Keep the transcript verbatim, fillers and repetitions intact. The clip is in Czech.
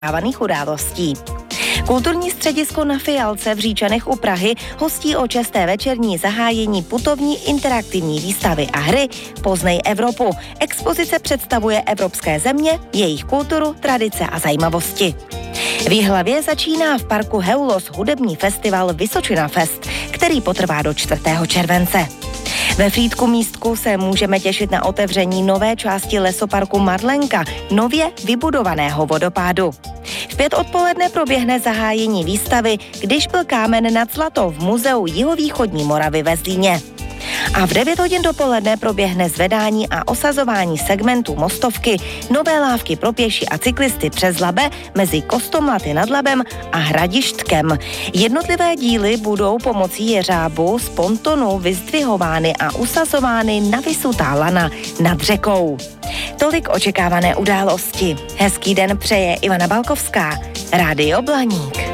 očekávaných událostí. Kulturní středisko Na Fialce v Říčanech u Prahy hostí o česté večerní zahájení putovní interaktivní výstavy a hry Poznej Evropu. Expozice představuje evropské země, jejich kulturu, tradice a zajímavosti. V Jihlavě začíná v parku Heulos hudební festival Vysočina Fest, který potrvá do čtvrtého července. Ve Frýdku Místku se můžeme těšit na otevření nové části lesoparku Marlenka, nově vybudovaného vodopádu. V pět odpoledne proběhne zahájení výstavy Když byl kámen nad zlatou v muzeu Jihovýchodní Moravy ve Zlíně. A v devět hodin dopoledne proběhne zvedání a osazování segmentu Mostovky, nové lávky pro pěší a cyklisty přes Labe mezi Kostomlaty nad Labem a Hradištkem. Jednotlivé díly budou pomocí jeřábu z pontonu vyzdvihovány a usazovány na vysutá lana nad řekou. Tolik očekávané události. Hezký den přeje Ivana Balkovská, Rádio Blaník.